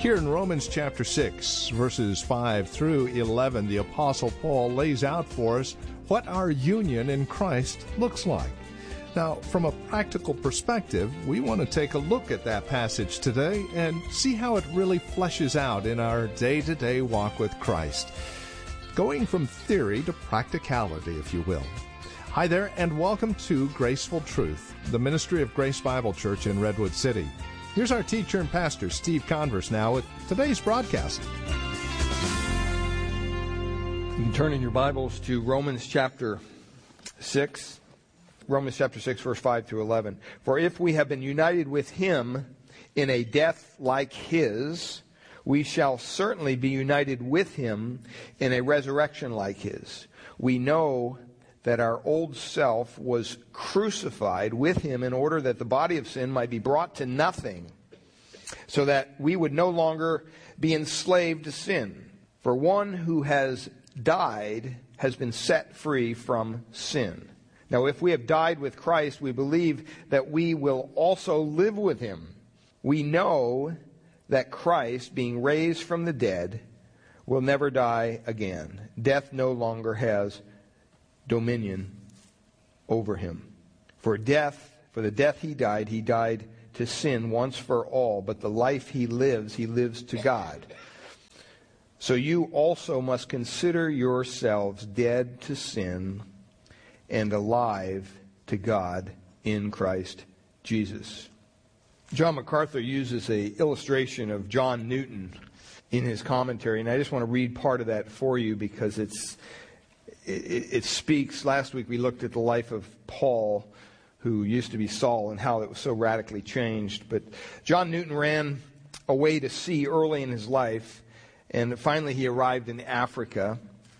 Here in Romans chapter 6, verses 5 through 11, the Apostle Paul lays out for us what our union in Christ looks like. Now, from a practical perspective, we want to take a look at that passage today and see how it really fleshes out in our day-to-day walk with Christ. Going from theory to practicality, if you will. Hi there, and welcome to Graceful Truth, the ministry of Grace Bible Church in Redwood City. Here's our teacher and pastor, Steve Converse, now with today's broadcast. You can turn in your Bibles to Romans chapter 6. Romans chapter 6, verse 5 through 11. For if we have been united with him in a death like his, we shall certainly be united with him in a resurrection like his. We know that our old self was crucified with him in order that the body of sin might be brought to nothing, so that we would no longer be enslaved to sin. For one who has died has been set free from sin. Now, if we have died with Christ, we believe that we will also live with him. We know that Christ, being raised from the dead, will never die again. Death no longer has dominion over him. For the death he died to sin once for all, but the life he lives to God. So you also must consider yourselves dead to sin and alive to God in Christ Jesus. John MacArthur uses an illustration of John Newton in his commentary, and I just want to read part of that for you because it speaks. Last week we looked at the life of Paul, who used to be Saul, and how it was so radically changed. But John Newton ran away to sea early in his life, and finally he arrived in Africa,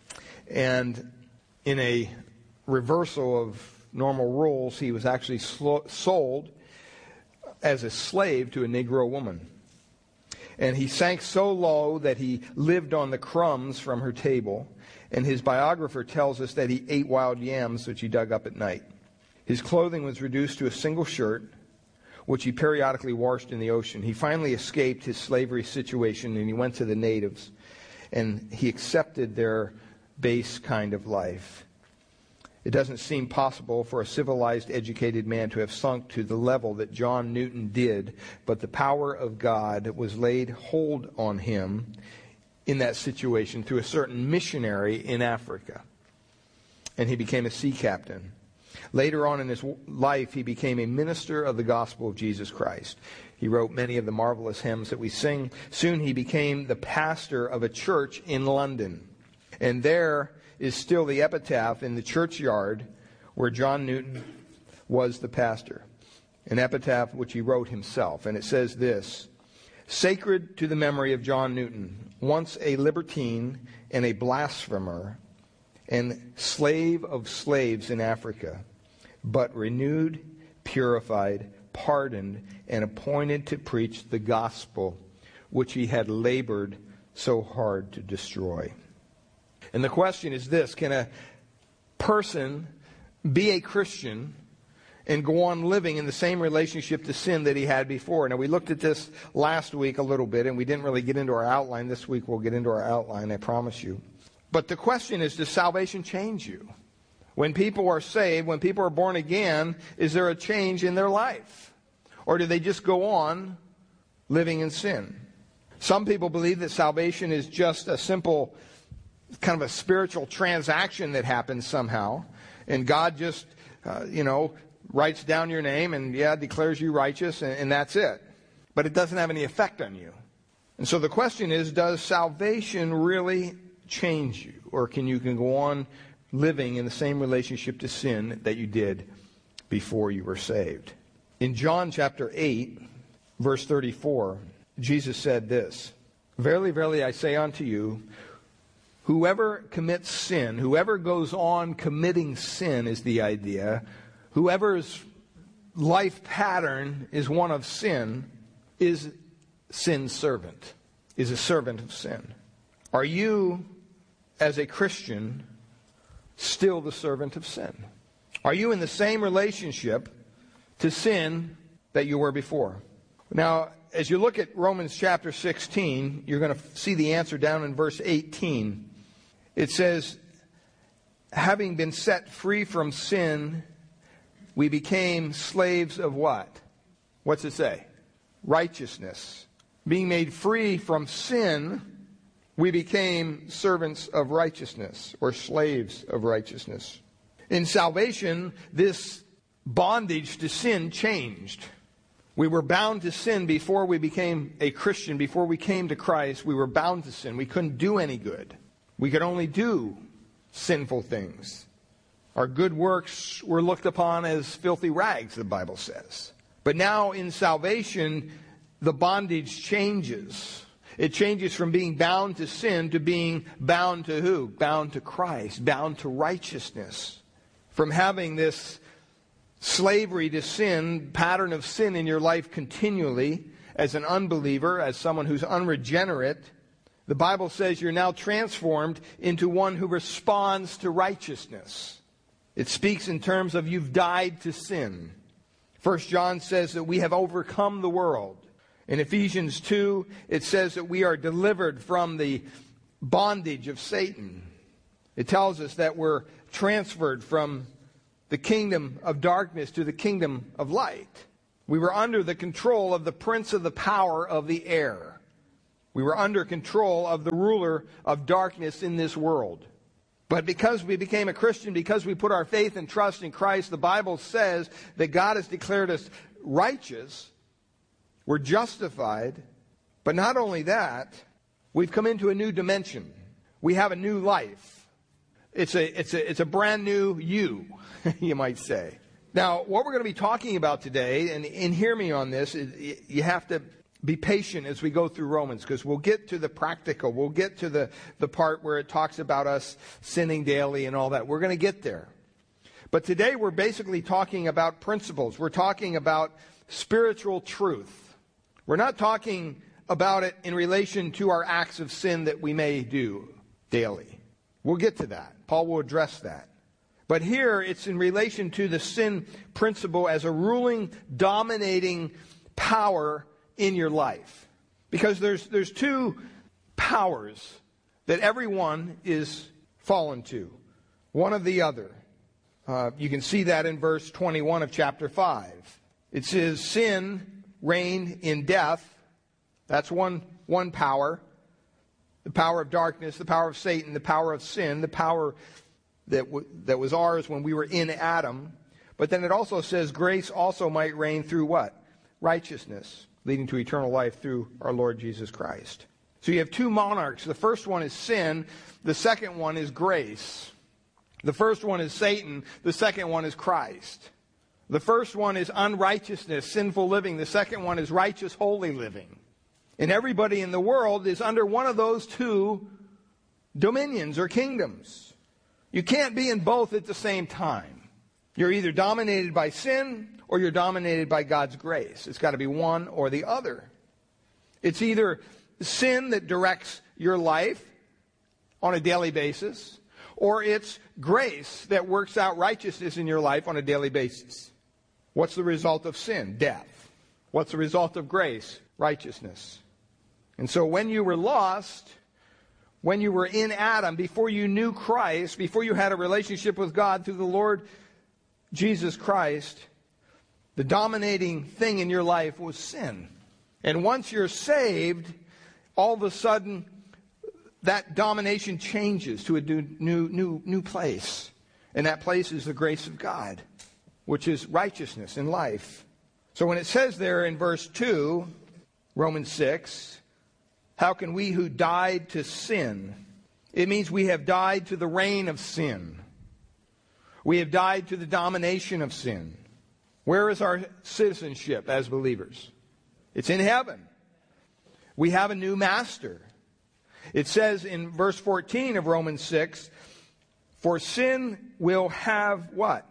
and in a reversal of normal rules, he was actually sold as a slave to a Negro woman. And he sank so low that he lived on the crumbs from her table. And his biographer tells us that he ate wild yams, which he dug up at night. His clothing was reduced to a single shirt, which he periodically washed in the ocean. He finally escaped his slavery situation, and he went to the natives. And he accepted their base kind of life. It doesn't seem possible for a civilized, educated man to have sunk to the level that John Newton did, but the power of God was laid hold on him in that situation through a certain missionary in Africa. And he became a sea captain. Later on in his life, he became a minister of the gospel of Jesus Christ. He wrote many of the marvelous hymns that we sing. Soon he became the pastor of a church in London. And there is still the epitaph in the churchyard where John Newton was the pastor. An epitaph which he wrote himself. And it says this: "Sacred to the memory of John Newton, once a libertine and a blasphemer, and slave of slaves in Africa, but renewed, purified, pardoned, and appointed to preach the gospel, which he had labored so hard to destroy." And the question is this: can a person be a Christian and go on living in the same relationship to sin that he had before? Now, we looked at this last week a little bit, and we didn't really get into our outline. This week we'll get into our outline, I promise you. But the question is, does salvation change you? When people are saved, when people are born again, is there a change in their life? Or do they just go on living in sin? Some people believe that salvation is just a simple kind of a spiritual transaction that happens somehow, and God just, writes down your name and, declares you righteous, and that's it. But it doesn't have any effect on you. And so the question is, does salvation really change you? Or can you go on living in the same relationship to sin that you did before you were saved? In John chapter 8, verse 34, Jesus said this: "Verily, verily, I say unto you, whoever commits sin," whoever goes on committing sin is the idea, whoever's life pattern is one of sin, is sin's servant, is a servant of sin. Are you, as a Christian, still the servant of sin? Are you in the same relationship to sin that you were before? Now, as you look at Romans chapter 16, you're going to see the answer down in verse 18. It says, having been set free from sin, we became slaves of what? What's it say? Righteousness. Being made free from sin, we became servants of righteousness, or slaves of righteousness. In salvation, this bondage to sin changed. We were bound to sin before we became a Christian. Before we came to Christ, we were bound to sin. We couldn't do any good. We could only do sinful things. Our good works were looked upon as filthy rags, the Bible says. But now in salvation, the bondage changes. It changes from being bound to sin to being bound to who? Bound to Christ, bound to righteousness. From having this slavery to sin, pattern of sin in your life continually, as an unbeliever, as someone who's unregenerate, the Bible says you're now transformed into one who responds to righteousness. It speaks in terms of you've died to sin. 1 John says that we have overcome the world. In Ephesians 2, it says that we are delivered from the bondage of Satan. It tells us that we're transferred from the kingdom of darkness to the kingdom of light. We were under the control of the prince of the power of the air. We were under control of the ruler of darkness in this world. But because we became a Christian, because we put our faith and trust in Christ, the Bible says that God has declared us righteous. We're justified. But not only that, we've come into a new dimension. We have a new life. It's a brand new you, you might say. Now, what we're going to be talking about today, and hear me on this, you have to be patient as we go through Romans, because we'll get to the practical. We'll get to the part where it talks about us sinning daily and all that. We're going to get there. But today we're basically talking about principles. We're talking about spiritual truth. We're not talking about it in relation to our acts of sin that we may do daily. We'll get to that. Paul will address that. But here it's in relation to the sin principle as a ruling, dominating power in your life. Because there's two powers that everyone is fallen to. One of the other. You can see that in verse 21 of chapter 5. It says, sin reigned in death. That's one power. The power of darkness, the power of Satan, the power of sin, the power that was ours when we were in Adam. But then it also says grace also might reign through what? Righteousness, leading to eternal life through our Lord Jesus Christ. So you have two monarchs. The first one is sin. The second one is grace. The first one is Satan. The second one is Christ. The first one is unrighteousness, sinful living. The second one is righteous, holy living. And everybody in the world is under one of those two dominions or kingdoms. You can't be in both at the same time. You're either dominated by sin or you're dominated by God's grace. It's got to be one or the other. It's either sin that directs your life on a daily basis, or it's grace that works out righteousness in your life on a daily basis. What's the result of sin? Death. What's the result of grace? Righteousness. And so when you were lost, when you were in Adam, before you knew Christ, before you had a relationship with God through the Lord Jesus Christ, the dominating thing in your life was sin. And once you're saved, all of a sudden, that domination changes to a new place. And that place is the grace of God, which is righteousness in life. So when it says there in verse 2, Romans 6, how can we who died to sin? It means we have died to the reign of sin. We have died to the domination of sin. Where is our citizenship as believers? It's in heaven. We have a new master. It says in verse 14 of Romans 6, for sin will have what?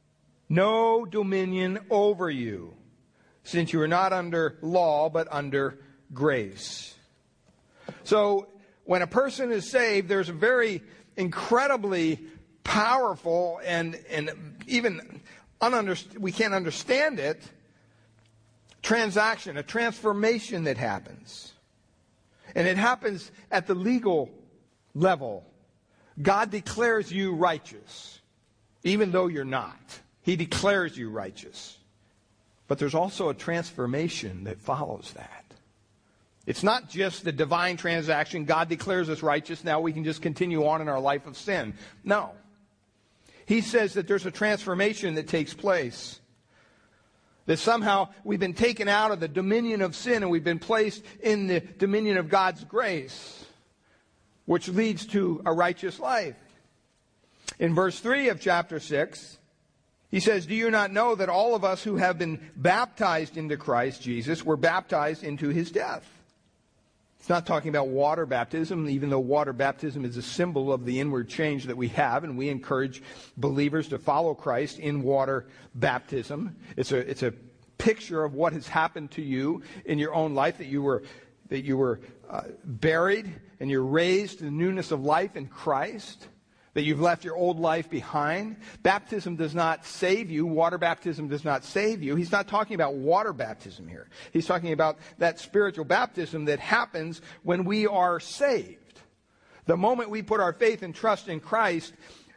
No dominion over you, since you are not under law, but under grace. So when a person is saved, there's a very incredibly powerful and even we can't understand it, transaction, a transformation that happens. And it happens at the legal level. God declares you righteous, even though you're not. He declares you righteous. But there's also a transformation that follows that. It's not just the divine transaction. God declares us righteous. Now we can just continue on in our life of sin. No. He says that there's a transformation that takes place. That somehow we've been taken out of the dominion of sin and we've been placed in the dominion of God's grace, which leads to a righteous life. In verse 3 of chapter 6, he says, "Do you not know that all of us who have been baptized into Christ Jesus were baptized into his death?" It's not talking about water baptism, even though water baptism is a symbol of the inward change that we have, and we encourage believers to follow Christ in water baptism. It's a picture of what has happened to you in your own life, that you were buried and you're raised to the newness of life in Christ, that you've left your old life behind. Baptism does not save you. Water baptism does not save you. He's not talking about water baptism here. He's talking about that spiritual baptism that happens when we are saved. The moment we put our faith and trust in Christ,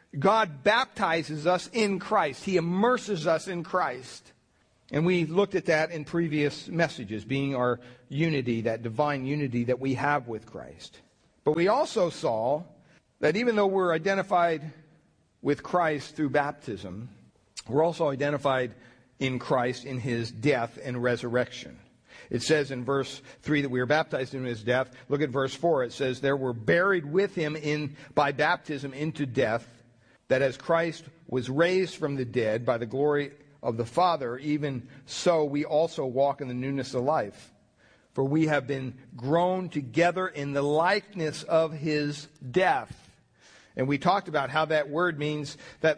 God baptizes us in Christ. He immerses us in Christ. And we looked at that in previous messages, being our unity, that divine unity that we have with Christ. But we also saw that even though we're identified with Christ through baptism, we're also identified in Christ in his death and resurrection. It says in verse 3 that we are baptized in his death. Look at verse 4. It says, "There were buried with him by baptism into death, that as Christ was raised from the dead by the glory of the Father, even so we also walk in the newness of life. For we have been grown together in the likeness of his death." And we talked about how that word means, that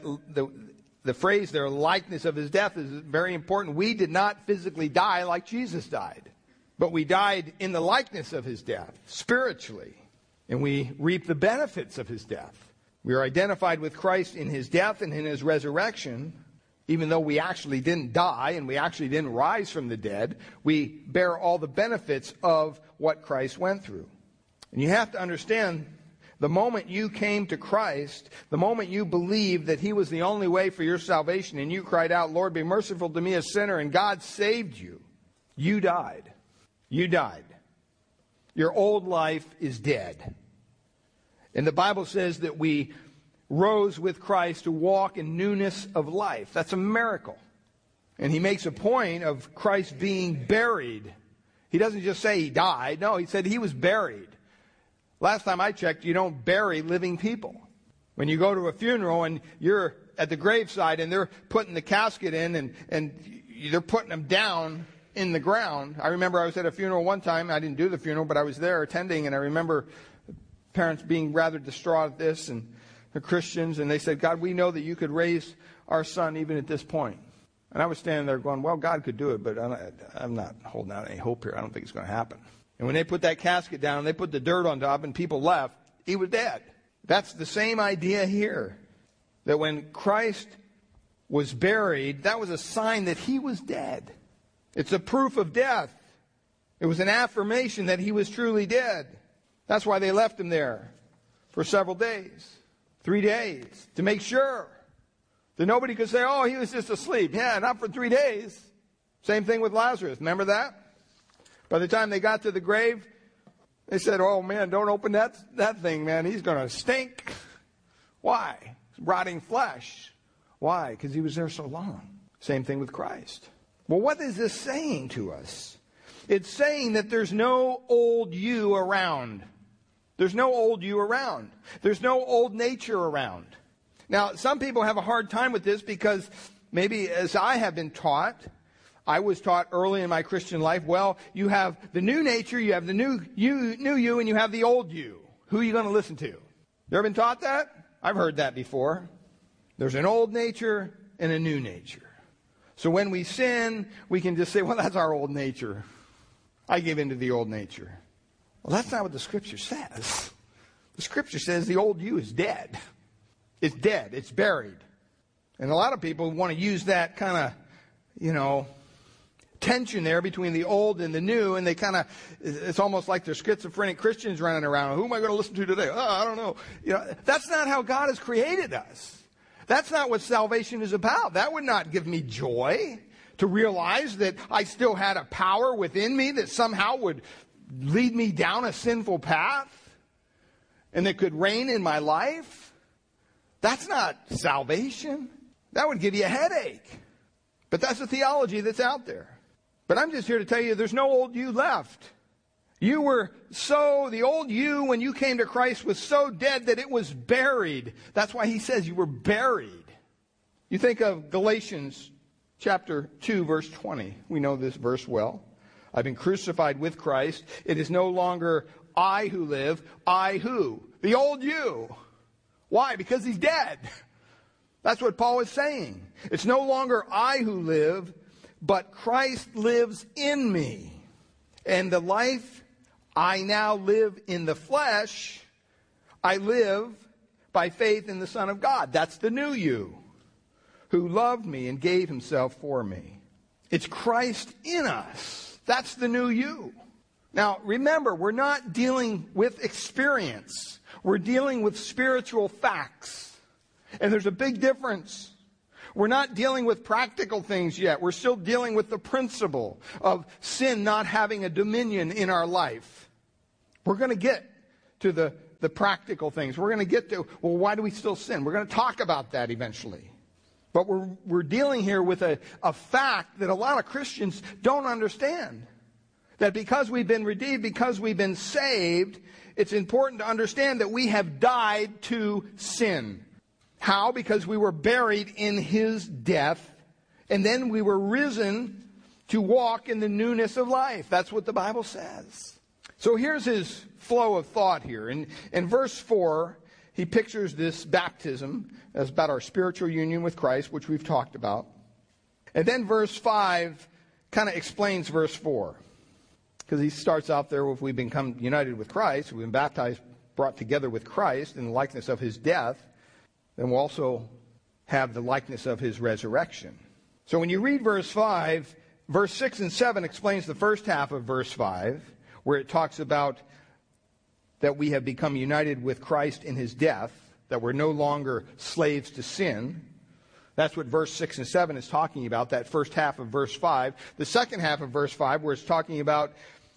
the phrase there, likeness of his death, is very important. We did not physically die like Jesus died, but we died in the likeness of his death, spiritually. And we reap the benefits of his death. We are identified with Christ in his death and in his resurrection. Even though we actually didn't die and we actually didn't rise from the dead, we bear all the benefits of what Christ went through. And you have to understand, the moment you came to Christ, the moment you believed that he was the only way for your salvation, and you cried out, "Lord, be merciful to me, a sinner," and God saved you, you died. You died. Your old life is dead. And the Bible says that we rose with Christ to walk in newness of life. That's a miracle. And he makes a point of Christ being buried. He doesn't just say he died. No, he said he was buried. Last time I checked, you don't bury living people. When you go to a funeral and you're at the graveside and they're putting the casket in and they're putting them down in the ground. I remember I was at a funeral one time. I didn't do the funeral, but I was there attending, and I remember parents being rather distraught at this, and they're Christians, and they said, "God, we know that you could raise our son even at this point." And I was standing there going, well, God could do it, but I'm not holding out any hope here. I don't think it's going to happen. And when they put that casket down, they put the dirt on top, and people left, he was dead. That's the same idea here. That when Christ was buried, that was a sign that he was dead. It's a proof of death. It was an affirmation that he was truly dead. That's why they left him there for several days, 3 days, to make sure that nobody could say, "Oh, he was just asleep." Yeah, not for 3 days. Same thing with Lazarus. Remember that? By the time they got to the grave, they said, "Oh, man, don't open that thing, man. He's going to stink." Why? Rotting flesh. Why? Because he was there so long. Same thing with Christ. Well, what is this saying to us? It's saying that there's no old you around. There's no old you around. There's no old nature around. Now, some people have a hard time with this because maybe as I have been taught, I was taught early in my Christian life, well, you have the new nature, you have the new you, and you have the old you. Who are you going to listen to? You ever been taught that? I've heard that before. There's an old nature and a new nature. So when we sin, we can just say, well, that's our old nature. I give in to the old nature. Well, that's not what the Scripture says. The Scripture says the old you is dead. It's dead. It's buried. And a lot of people want to use that kind of, tension there between the old and the new, and it's almost like they're schizophrenic Christians running around. Who am I going to listen to today? Oh, I don't know. That's not how God has created us. That's not what salvation is about. That would not give me joy to realize that I still had a power within me that somehow would lead me down a sinful path and that could reign in my life. That's not salvation. That would give you a headache. But that's the theology that's out there. But I'm just here to tell you there's no old you left. The old you when you came to Christ was so dead that it was buried. That's why he says you were buried. You think of Galatians chapter 2, verse 20. We know this verse well. I've been crucified with Christ. It is no longer I who live. I who? The old you. Why? Because he's dead. That's what Paul is saying. It's no longer I who live, but Christ lives in me. And the life I now live in the flesh, I live by faith in the Son of God. That's the new you, who loved me and gave himself for me. It's Christ in us. That's the new you. Now, remember, we're not dealing with experience. We're dealing with spiritual facts. And there's a big difference. We're not dealing with practical things yet. We're still dealing with the principle of sin not having a dominion in our life. We're going to get to the practical things. We're going to get to, well, why do we still sin? We're going to talk about that eventually. But we're dealing here with a fact that a lot of Christians don't understand. That because we've been redeemed, because we've been saved, it's important to understand that we have died to sin. How? Because we were buried in his death, and then we were risen to walk in the newness of life. That's what the Bible says. So here's his flow of thought here. In verse 4, he pictures this baptism as about our spiritual union with Christ, which we've talked about. And then verse 5 kind of explains verse 4. Because he starts out there with we've become united with Christ, we've been baptized, brought together with Christ in the likeness of his death. Then we'll also have the likeness of his resurrection. So when you read verse 5, verse 6 and 7 explains the first half of verse 5, where it talks about that we have become united with Christ in his death, that we're no longer slaves to sin. That's what verse 6 and 7 is talking about, that first half of verse 5. The second half of verse 5, where it's talking about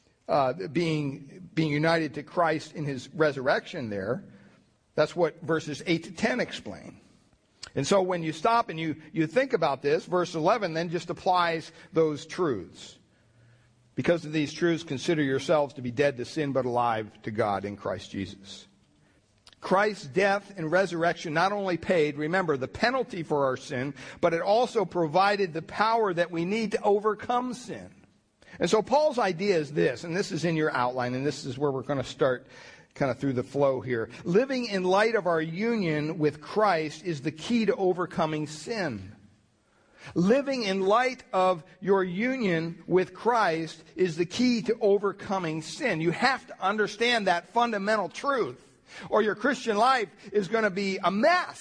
being united to Christ in his resurrection there, that's what verses 8 to 10 explain. And so when you stop and you think about this, verse 11 then just applies those truths. Because of these truths, consider yourselves to be dead to sin, but alive to God in Christ Jesus. Christ's death and resurrection not only paid, remember, the penalty for our sin, but it also provided the power that we need to overcome sin. And so Paul's idea is this, and this is in your outline, and this is where we're going to start kind of through the flow here. Living in light of our union with Christ is the key to overcoming sin. Living in light of your union with Christ is the key to overcoming sin. You have to understand that fundamental truth, or your Christian life is going to be a mess.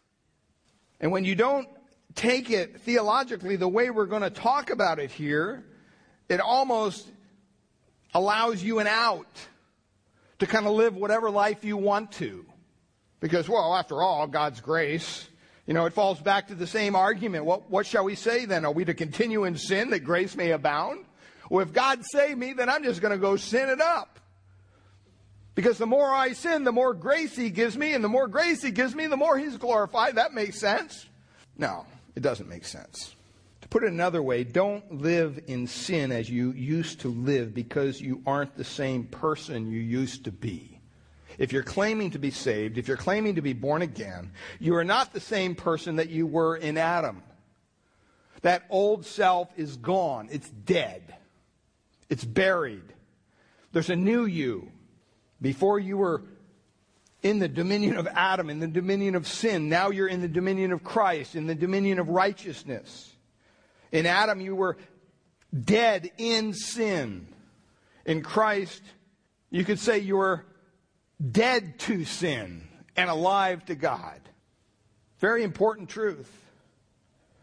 And when you don't take it theologically the way we're going to talk about it here, it almost allows you an out to kind of live whatever life you want to. Because, well, after all, God's grace. It falls back to the same argument. What shall we say then? Are we to continue in sin that grace may abound? Well, if God saved me, then I'm just going to go sin it up. Because the more I sin, the more grace he gives me, and the more grace he gives me, the more he's glorified. That makes sense? No, it doesn't make sense. To put it another way, don't live in sin as you used to live because you aren't the same person you used to be. If you're claiming to be saved, if you're claiming to be born again, you are not the same person that you were in Adam. That old self is gone. It's dead. It's buried. There's a new you. Before you were in the dominion of Adam, in the dominion of sin. Now you're in the dominion of Christ, in the dominion of righteousness. In Adam, you were dead in sin. In Christ, you could say you were dead to sin and alive to God. Very important truth.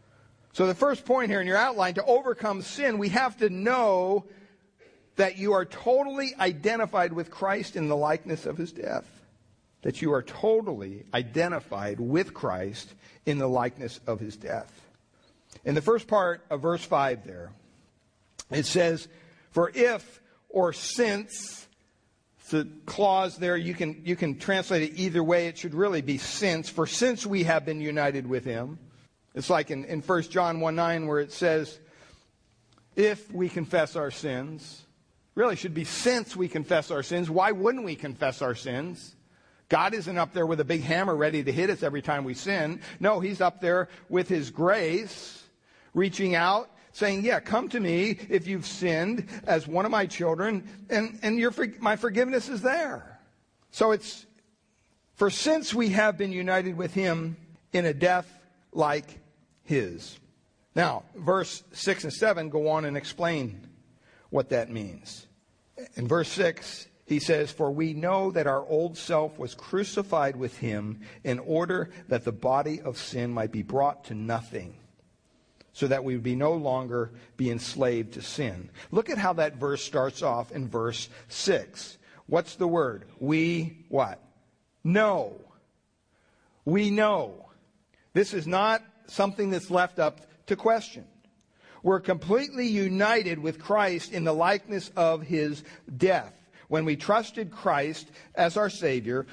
So the first point here in your outline, to overcome sin, we have to know that you are totally identified with Christ in the likeness of his death. That you are totally identified with Christ in the likeness of his death. In the first part of verse 5 there, it says, for if or since, the clause there, you can translate it either way. It should really be since. For since we have been united with him. It's like in 1 John 1:9 where it says, if we confess our sins. Really should be since we confess our sins. Why wouldn't we confess our sins? God isn't up there with a big hammer ready to hit us every time we sin. No, he's up there with his grace, reaching out, saying, yeah, come to me if you've sinned as one of my children, and my forgiveness is there. So it's, for since we have been united with him in a death like his. Now, verse 6 and 7 go on and explain what that means. In verse 6, he says, for we know that our old self was crucified with him in order that the body of sin might be brought to nothing, so that we would no longer be enslaved to sin. Look at how that verse starts off in verse 6. What's the word? We what? Know. We know. This is not something that's left up to question. We're completely united with Christ in the likeness of his death. When we trusted Christ as our Savior,